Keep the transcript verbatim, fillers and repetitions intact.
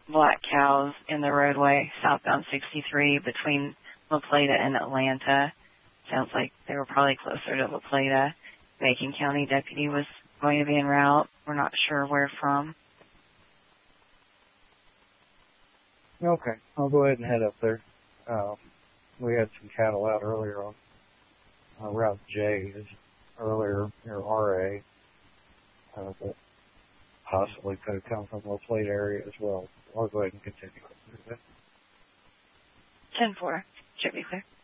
black cows in the roadway southbound sixty-three between La Plata and Atlanta. Sounds like they were probably closer to La Plata. Macon County deputy was going to be en route. We're not sure where from. Okay, I'll go ahead and head up there. Uh, we had some cattle out earlier on uh, Route J, is earlier near R A, uh, that possibly could have come from the plate area as well. I'll go ahead and continue. ten four, should be clear.